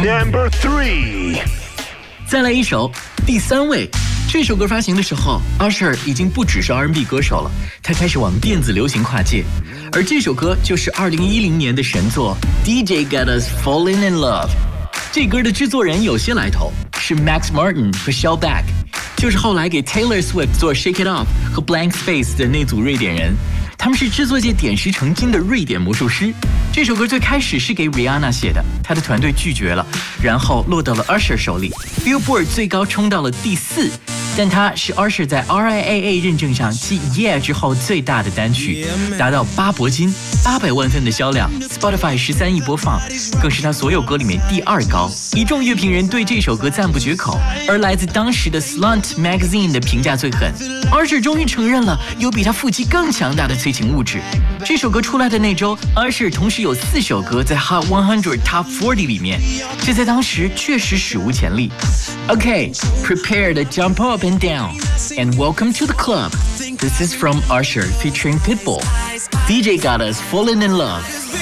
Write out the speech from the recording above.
Number 3， 再来一首，第3位。这首歌发行的时候 ，Usher 已经不只是 R&B 歌手了，他开始往电子流行跨界。而这首歌就是2010年的神作 DJ Got Us Falling in Love。这歌的制作人有些来头，是 Max Martin 和 Shellback， 就是后来给 Taylor Swift 做 Shake It Off 和 Blank Space 的那组瑞典人。他们是制作界点石成金的瑞典魔术师。这首歌最开始是给 Rihanna 写的，他的团队拒绝了，然后落到了 Usher 手里 ，Billboard 最高冲到了第4。但它是 Usher 在 RIAA 认证上继 Yeah 之后最大的单曲，达到8铂金，800万份的销量 ，Spotify 13亿播放，更是他所有歌里面第2高。一众乐评人对这首歌赞不绝口，而来自当时的 Slant Magazine 的评价最狠。Usher 终于承认了有比他腹肌更强大的催情物质。这首歌出来的那周 ，Usher 同时有4首歌在 Hot 100 Top 40里面，这在当时确实史无前例。Okay, prepare to jump up and down, and welcome to the club. This is from Usher featuring Pitbull. DJ Got Us Falling in Love.